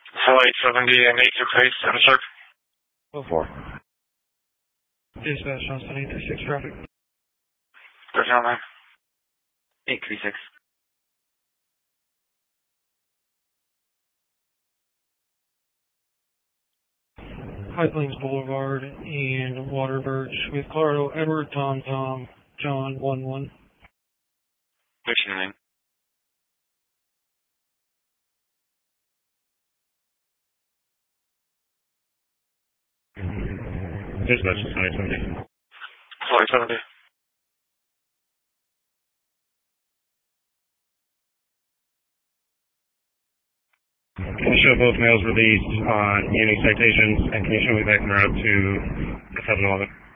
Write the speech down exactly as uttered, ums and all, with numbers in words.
Flight seventy and eight six eight, seven sharp. Oh four. Dispatch on seven eight three six traffic. thirteen oh nine. eight three six. High Plains Boulevard and Water Birch with Colorado Edward Tom Tom John one one. Mission name. Dispatch seven seventy. Flight seventy. Can you show both males released on unique citations, and can you show me back en route to the seven eleven?